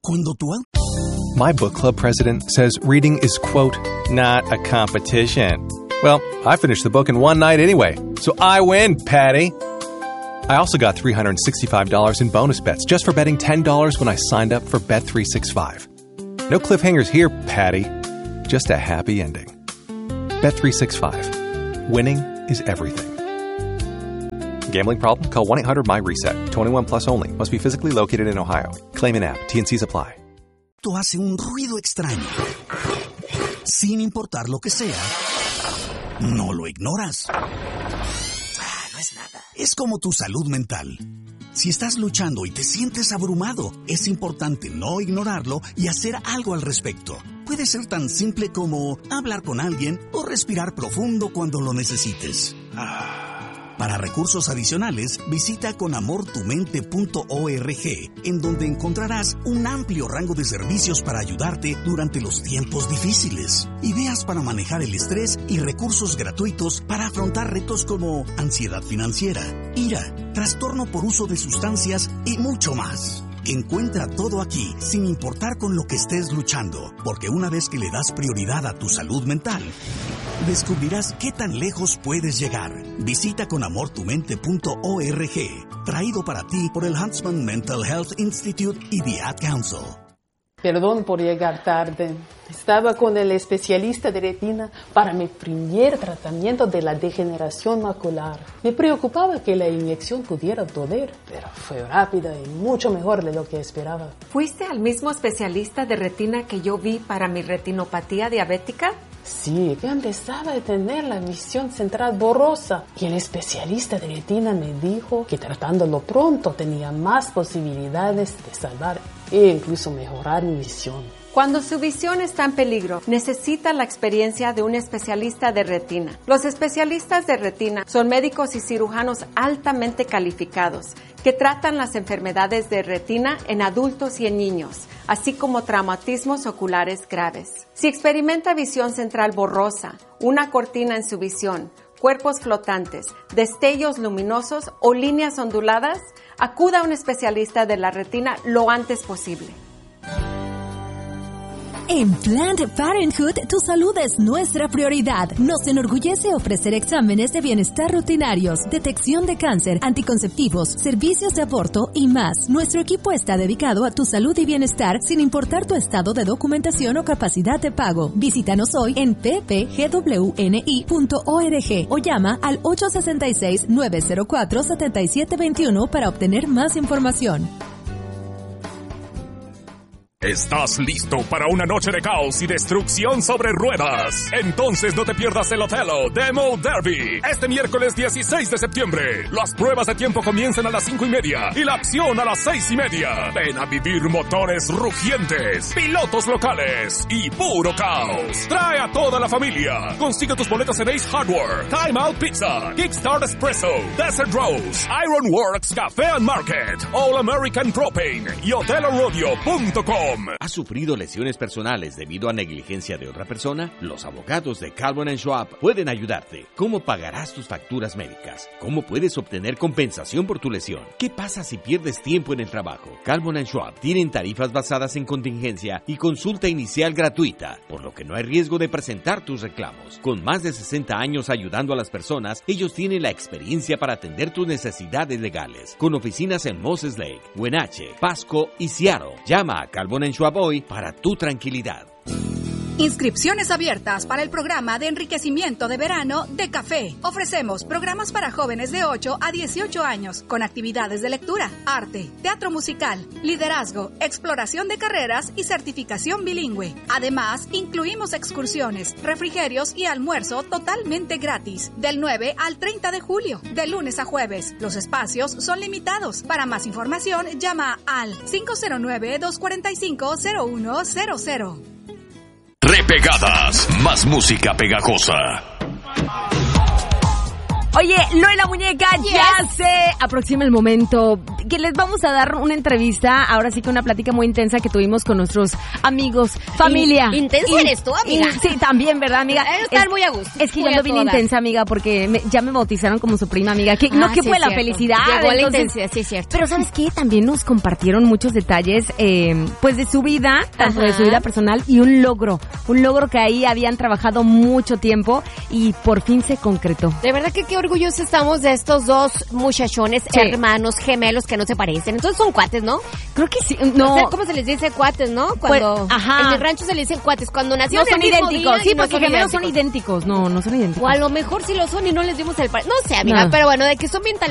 Cuando tu My book club president says reading is, quote, not a competition. Well, I finished the book in one night anyway, so I win, Patty. I also got $365 in bonus bets just for betting $10 when I signed up for Bet365. No cliffhangers here, Patty. Just a happy ending. Bet365. Winning is everything. Gambling problem? Call 1-800-MY-RESET. 21 plus only. Must be physically located in Ohio. Claim in app. T&Cs apply. hace un ruido extraño, sin importar lo que sea, no lo ignoras. No es nada. Es como tu salud mental. Si estás luchando y te sientes abrumado, es importante no ignorarlo y hacer algo al respecto. Puede ser tan simple como hablar con alguien o respirar profundo cuando lo necesites. Para recursos adicionales, visita conamortumente.org, en donde encontrarás un amplio rango de servicios para ayudarte durante los tiempos difíciles. Ideas para manejar el estrés y recursos gratuitos para afrontar retos como ansiedad financiera, ira, trastorno por uso de sustancias y mucho más. Encuentra todo aquí, sin importar con lo que estés luchando, porque una vez que le das prioridad a tu salud mental, descubrirás qué tan lejos puedes llegar. Visita conamortumente.org, traído para ti por el Huntsman Mental Health Institute y The Ad Council. Perdón por llegar tarde. Estaba con el especialista de retina para mi primer tratamiento de la degeneración macular. Me preocupaba que la inyección pudiera doler, pero fue rápida y mucho mejor de lo que esperaba. ¿Fuiste al mismo especialista de retina que yo vi para mi retinopatía diabética? Sí, que empezaba a tener la visión central borrosa y el especialista de retina me dijo que tratándolo pronto tenía más posibilidades de salvar e incluso mejorar mi visión. Cuando su visión está en peligro, necesita la experiencia de un especialista de retina. Los especialistas de retina son médicos y cirujanos altamente calificados que tratan las enfermedades de retina en adultos y en niños, así como traumatismos oculares graves. Si experimenta visión central borrosa, una cortina en su visión, cuerpos flotantes, destellos luminosos o líneas onduladas, acuda a un especialista de la retina lo antes posible. En Planned Parenthood, tu salud es nuestra prioridad. Nos enorgullece ofrecer exámenes de bienestar rutinarios, detección de cáncer, anticonceptivos, servicios de aborto y más. Nuestro equipo está dedicado a tu salud y bienestar sin importar tu estado de documentación o capacidad de pago. Visítanos hoy en ppgwni.org o llama al 866-904-7721 para obtener más información. ¿Estás listo para una noche de caos y destrucción sobre ruedas? Entonces no te pierdas el Othello Demo Derby. Este miércoles 16 de septiembre. Las pruebas de tiempo comienzan a las 5:30 y la acción a las 6:30. Ven a vivir motores rugientes, pilotos locales y puro caos. Trae a toda la familia. Consigue tus boletos en Ace Hardware, Time Out Pizza, Kickstart Espresso, Desert Rose, Ironworks Café and Market, All American Propane y HoteloRodeo.com. ¿Has sufrido lesiones personales debido a negligencia de otra persona? Los abogados de Calvin & Schwab pueden ayudarte. ¿Cómo pagarás tus facturas médicas? ¿Cómo puedes obtener compensación por tu lesión? ¿Qué pasa si pierdes tiempo en el trabajo? Calvin & Schwab tienen tarifas basadas en contingencia y consulta inicial gratuita, por lo que no hay riesgo de presentar tus reclamos. Con más de 60 años ayudando a las personas, ellos tienen la experiencia para atender tus necesidades legales. Con oficinas en Moses Lake, Wenatchee, Pasco y Seattle. Llama a Calvin & Schwab hoy para tu tranquilidad. Inscripciones abiertas para el programa de enriquecimiento de verano de Café. Ofrecemos programas para jóvenes de 8 a 18 años con actividades de lectura, arte, teatro musical, liderazgo, exploración de carreras y certificación bilingüe. Además, incluimos excursiones, refrigerios y almuerzo totalmente gratis del 9 al 30 de julio, de lunes a jueves. Los espacios son limitados. Para más información, llama al 509-245-0100. Repegadas, más música pegajosa. Oye, Lo y la Muñeca, ya se aproxima el momento que les vamos a dar una entrevista, ahora sí que una plática muy intensa que tuvimos con nuestros amigos, familia. ¿Intensa eres tú, amiga? Sí, también, ¿verdad, amiga? Están muy a gusto. Es que yo ando bien intensa, amiga, porque ya me bautizaron como su prima, amiga. Que, no, que sí, fue la cierto. felicidad. Llegó la intensidad, sí, es cierto. Pero ¿sabes qué? También nos compartieron muchos detalles, pues de su vida, tanto de su vida personal y un logro que ahí habían trabajado mucho tiempo y por fin se concretó. De verdad que qué orgullosos estamos de estos dos muchachones, hermanos, gemelos que no se parecen. Entonces son cuates, ¿no? Creo que sí. No. ¿Cómo se les dice cuates, no? Cuando en el rancho se les dicen cuates. Cuando nacieron no son el mismo idénticos. día Sí, y no porque gemelos son idénticos. No son idénticos. O a lo mejor sí lo son y no les dimos el... No sé, amiga, pero bueno, de que son bien talentosos.